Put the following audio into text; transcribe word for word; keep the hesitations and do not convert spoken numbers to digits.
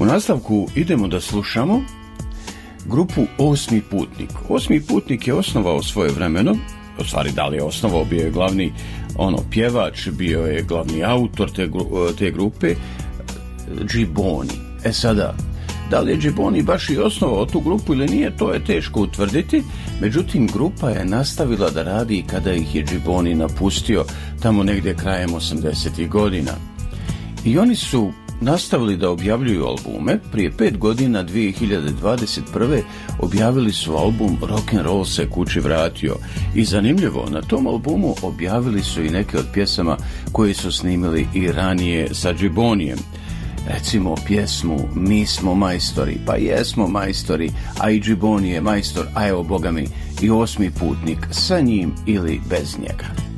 nastavku idemo da slušamo grupu Osmi putnik. Osmi putnik je osnovao svoje vremeno, u stvari da li je osnovao, bio je glavni ono pjevač, bio je glavni autor te, te grupe, Gibboni. E sada, da li je Gibboni baš i osnovao tu grupu ili nije, to je teško utvrditi, međutim grupa je nastavila da radi kada ih je Gibboni napustio tamo negdje krajem osamdesetih godina. I oni su nastavili da objavljuju albume. Prije pet godina, dvije hiljade dvadeset prve objavili su album Rock'n'Roll se kući vratio. I zanimljivo, na tom albumu objavili su i neke od pjesama koje su snimili i ranije sa Gibbonijem. Recimo pjesmu Mi smo majstori, pa jesmo majstori, a i Gibboni je majstor, a evo boga mi i Osmi putnik, sa njim ili bez njega.